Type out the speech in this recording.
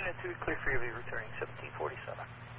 Unit 2, clear for you to be returning 1747.